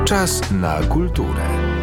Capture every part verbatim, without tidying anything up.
Czas na kulturę.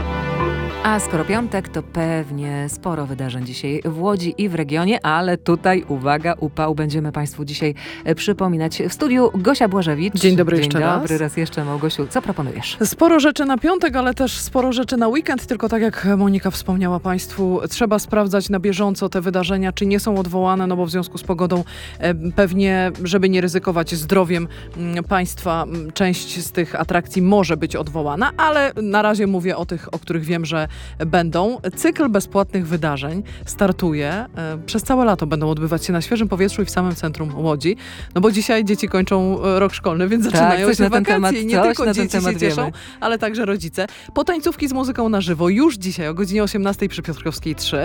A skoro piątek, to pewnie sporo wydarzeń dzisiaj w Łodzi i w regionie, ale tutaj, uwaga, upał będziemy Państwu dzisiaj przypominać. W studiu Gosia Błażewicz. Dzień dobry jeszcze Dzień raz. dobry raz jeszcze, Małgosiu. Co proponujesz? Sporo rzeczy na piątek, ale też sporo rzeczy na weekend, tylko tak jak Monika wspomniała Państwu, trzeba sprawdzać na bieżąco te wydarzenia, czy nie są odwołane, no bo w związku z pogodą e, pewnie, żeby nie ryzykować zdrowiem m, Państwa, m, część z tych atrakcji może być odwołana, ale na razie mówię o tych, o których wiem, że będą. Cykl bezpłatnych wydarzeń startuje. E, przez całe lato będą odbywać się na świeżym powietrzu i w samym centrum Łodzi, no bo dzisiaj dzieci kończą rok szkolny, więc zaczynają tak, się na ten wakacje temat, i nie tylko na ten dzieci temat się cieszą, wiemy. ale także rodzice. Potańcówki z muzyką na żywo już dzisiaj o godzinie osiemnastej przy Piotrkowskiej trzy.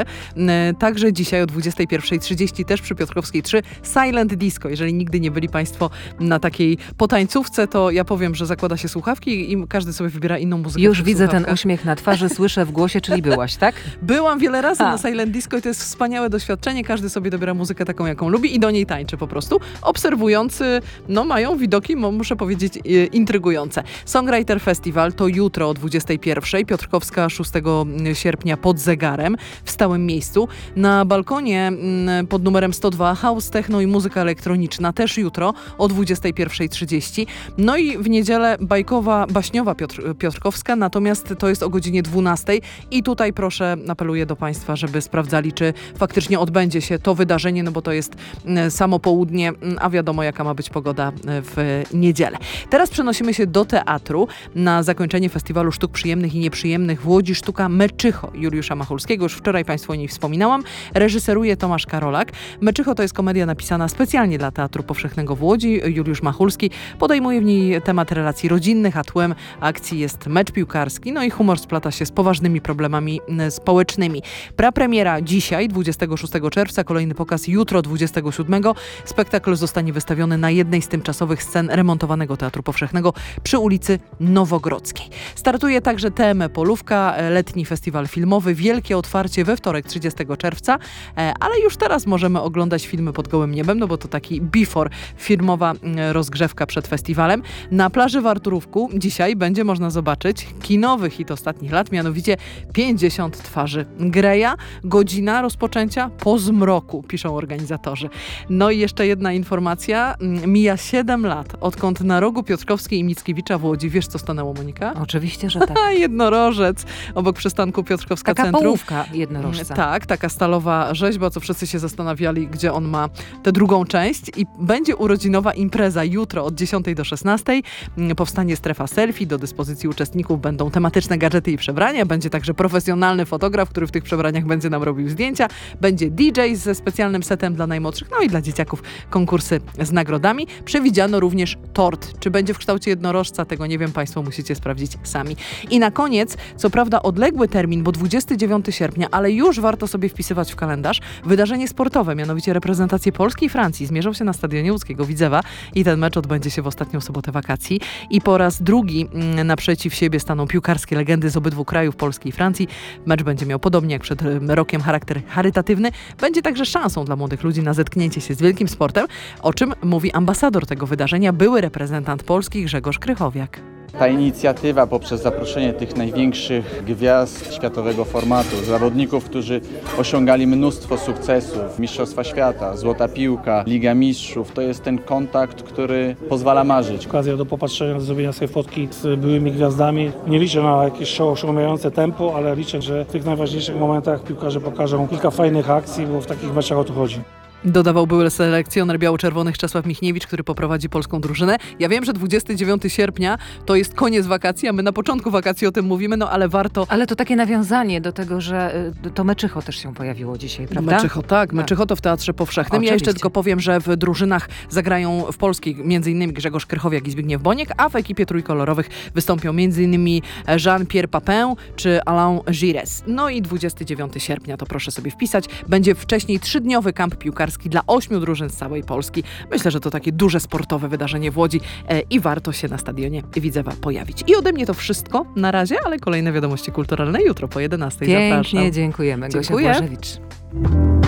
Także dzisiaj o dwudziestej pierwszej trzydzieści też przy Piotrkowskiej trzy Silent Disco. Jeżeli nigdy nie byli Państwo na takiej potańcówce, to ja powiem, że zakłada się słuchawki i każdy sobie wybiera inną muzykę. Już widzę ten uśmiech na twarzy, słyszę w głosie, czyli byłaś, tak? Byłam wiele razy A. na Silent Disco i to jest wspaniałe doświadczenie. Każdy sobie dobiera muzykę taką, jaką lubi i do niej tańczy po prostu. Obserwujący, no mają widoki, muszę powiedzieć, intrygujące. Songwriter Festival to jutro o dwudziestej pierwszej. Piotrkowska szóstego sierpnia pod zegarem w stałym miejscu. Na balkonie pod numerem sto dwa House, Techno i muzyka elektroniczna też jutro o dwudziestej pierwszej trzydzieści. No i w niedzielę bajkowa, baśniowa Piotr, Piotrkowska, natomiast to jest o godzinie dwunastej i tutaj proszę, apeluję do Państwa, żeby sprawdzali, czy faktycznie odbędzie się to wydarzenie, no bo to jest samo południe, a wiadomo jaka ma być pogoda w niedzielę. Teraz przenosimy się do teatru na zakończenie Festiwalu Sztuk Przyjemnych i Nieprzyjemnych w Łodzi sztuka Meczycho Juliusza Machulskiego. Już wczoraj Państwu o niej wspominałam. Reżyseruje Tomasz Karolak. Meczycho to jest komedia napisana specjalnie dla Teatru Powszechnego w Łodzi. Juliusz Machulski podejmuje w niej temat relacji rodzinnych, a tłem akcji jest mecz piłkarski, no i humor splata się z poważnymi problemami społecznymi. Prapremiera dzisiaj, dwudziestego szóstego czerwca, kolejny pokaz jutro, dwudziestego siódmego. Spektakl zostanie wystawiony na jednej z tymczasowych scen remontowanego Teatru Powszechnego przy ulicy Nowogrodzkiej. Startuje także T M Polówka, letni festiwal filmowy, wielkie otwarcie we wtorek, trzydziestego czerwca, ale już teraz możemy oglądać filmy pod gołym niebem, no bo to taki before, filmowa rozgrzewka przed festiwalem. Na plaży w Arturówku dzisiaj będzie można zobaczyć kinowy hit ostatnich lat, mianowicie pięćdziesiąt twarzy Greya. Godzina rozpoczęcia po zmroku, piszą organizatorzy. No i jeszcze jedna informacja. Mija siedem lat, odkąd na rogu Piotrkowskiej i Mickiewicza w Łodzi, wiesz co stanęło, Monika? Oczywiście, że tak. Jednorożec obok przystanku Piotrkowska Taka Centrum. połówka jednorożca. Tak, taka stalowa rzeźba, co wszyscy się zastanawiali, gdzie on ma tę drugą część. I będzie urodzinowa impreza jutro od dziesiątej do szesnastej. Powstanie strefa selfie. Do dyspozycji uczestników będą tematyczne gadżety i przebrania. Będzie także profesjonalny fotograf, który w tych przebraniach będzie nam robił zdjęcia. Będzie D J ze specjalnym setem dla najmłodszych, no i dla dzieciaków konkursy z nagrodami. Przewidziano również tort. Czy będzie w kształcie jednorożca? Tego nie wiem, Państwo musicie sprawdzić sami. I na koniec, co prawda odległy termin, bo dwudziestego dziewiątego sierpnia, ale już warto sobie wpisywać w kalendarz, wydarzenie sportowe, mianowicie reprezentacje Polski i Francji zmierzą się na stadionie łódzkiego Widzewa i ten mecz odbędzie się w ostatnią sobotę wakacji. I po raz drugi mm, naprzeciw siebie staną piłkarskie legendy z obydwu krajów, Polski i Francji. Mecz będzie miał podobnie jak przed rokiem charakter charytatywny. Będzie także szansą dla młodych ludzi na zetknięcie się z wielkim sportem, o czym mówi ambasador tego wydarzenia, były reprezentant Polski Grzegorz Krychowiak. Ta inicjatywa poprzez zaproszenie tych największych gwiazd światowego formatu, zawodników, którzy osiągali mnóstwo sukcesów, Mistrzostwa Świata, Złota Piłka, Liga Mistrzów, to jest ten kontakt, który pozwala marzyć. Okazja do popatrzenia, do zrobienia sobie fotki z byłymi gwiazdami. Nie liczę na jakieś show osiągające tempo, ale liczę, że w tych najważniejszych momentach piłkarze pokażą kilka fajnych akcji, bo w takich meczach o to chodzi. Dodawał były selekcjoner biało-czerwonych Czesław Michniewicz, który poprowadzi polską drużynę. Ja wiem, że dwudziestego dziewiątego sierpnia to jest koniec wakacji, a my na początku wakacji o tym mówimy, no ale warto... Ale to takie nawiązanie do tego, że y, to Meczycho też się pojawiło dzisiaj, prawda? Meczycho, tak. Meczycho to w Teatrze Powszechnym. Oczywiście. Ja jeszcze tylko powiem, że w drużynach zagrają w polskiej między innymi Grzegorz Krychowiak i Zbigniew Boniek, a w ekipie trójkolorowych wystąpią między innymi Jean-Pierre Papin czy Alain Gires. No i dwudziestego dziewiątego sierpnia, to proszę sobie wpisać, będzie wcześniej trzydniowy kamp piłkarski dla ośmiu drużyn z całej Polski. Myślę, że to takie duże sportowe wydarzenie w Łodzi e, i warto się na stadionie Widzewa pojawić. I ode mnie to wszystko na razie, ale kolejne wiadomości kulturalne jutro po jedenastej. Pięknie Zapraszam. dziękujemy. Gosia Dziękuję. Błażewicz.